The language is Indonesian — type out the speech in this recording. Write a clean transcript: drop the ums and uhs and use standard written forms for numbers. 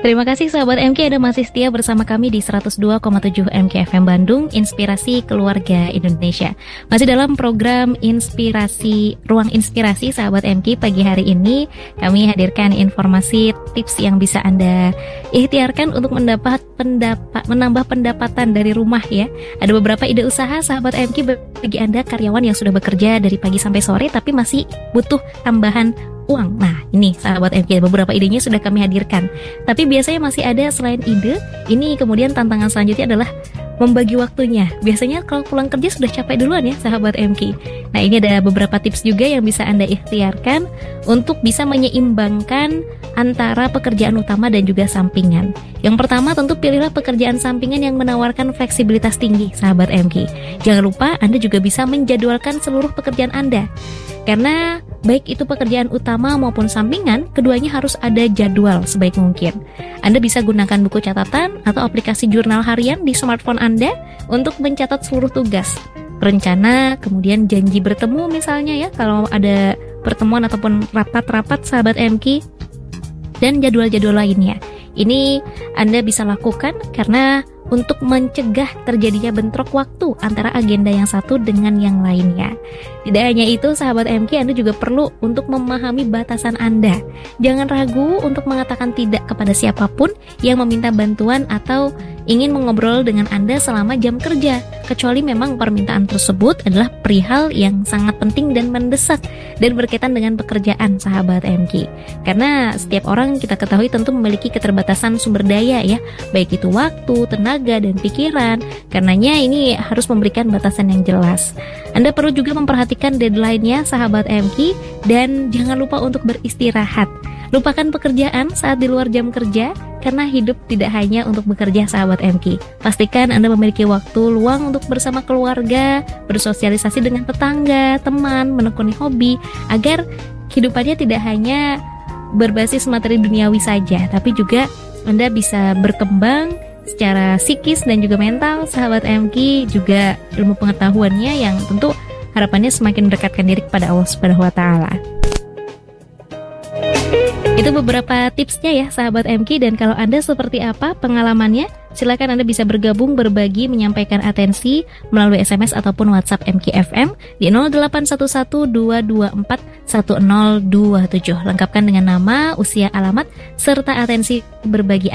Terima kasih sahabat MK, Anda masih setia bersama kami di 102,7 MK FM Bandung, Inspirasi Keluarga Indonesia. Masih dalam program Ruang Inspirasi sahabat MK. Pagi hari ini kami hadirkan informasi tips yang bisa Anda ikhtiarkan untuk menambah pendapatan dari rumah ya. Ada beberapa ide usaha sahabat MK bagi Anda karyawan yang sudah bekerja dari pagi sampai sore tapi masih butuh tambahan uang. Nah, ini sahabat MK, beberapa idenya sudah kami hadirkan. Tapi biasanya masih ada selain ide, ini kemudian tantangan selanjutnya adalah membagi waktunya. Biasanya kalau pulang kerja sudah capek duluan ya sahabat MK. Nah, ini ada beberapa tips juga yang bisa Anda ikhtiarkan untuk bisa menyeimbangkan antara pekerjaan utama dan juga sampingan. Yang pertama tentu pilihlah pekerjaan sampingan yang menawarkan fleksibilitas tinggi sahabat MK. Jangan lupa Anda juga bisa menjadwalkan seluruh pekerjaan Anda. Karena baik itu pekerjaan utama maupun sampingan, keduanya harus ada jadwal sebaik mungkin. Anda bisa gunakan buku catatan atau aplikasi jurnal harian di smartphone Anda untuk mencatat seluruh tugas, rencana, kemudian janji bertemu misalnya ya, kalau ada pertemuan ataupun rapat-rapat sahabat MK, dan jadwal-jadwal lainnya. Ini Anda bisa lakukan karena untuk mencegah terjadinya bentrok waktu antara agenda yang satu dengan yang lainnya. Tidak hanya itu sahabat MK, Anda juga perlu untuk memahami batasan Anda. Jangan ragu untuk mengatakan tidak kepada siapapun yang meminta bantuan atau ingin mengobrol dengan Anda selama jam kerja, kecuali memang permintaan tersebut adalah perihal yang sangat penting dan mendesak dan berkaitan dengan pekerjaan sahabat MK. Karena setiap orang kita ketahui tentu memiliki keterbatasan sumber daya ya, baik itu waktu, tenaga, dan pikiran. Karenanya ini harus memberikan batasan yang jelas. Anda perlu juga memperhatikan deadline-nya sahabat MK, dan jangan lupa untuk beristirahat. Lupakan pekerjaan saat di luar jam kerja, karena hidup tidak hanya untuk bekerja sahabat MK. Pastikan Anda memiliki waktu luang untuk bersama keluarga, bersosialisasi dengan tetangga, teman, menekuni hobi, agar kehidupannya tidak hanya berbasis materi duniawi saja, tapi juga Anda bisa berkembang secara psikis dan juga mental sahabat MK, juga ilmu pengetahuannya yang tentu harapannya semakin mendekatkan diri kepada Allah Subhanahu wa Ta'ala. Itu beberapa tipsnya ya sahabat MK, dan kalau Anda seperti apa pengalamannya, silakan Anda bisa bergabung, berbagi, menyampaikan atensi melalui SMS ataupun WhatsApp MK FM di 081122410027. Lengkapkan dengan nama, usia, alamat, serta atensi berbagi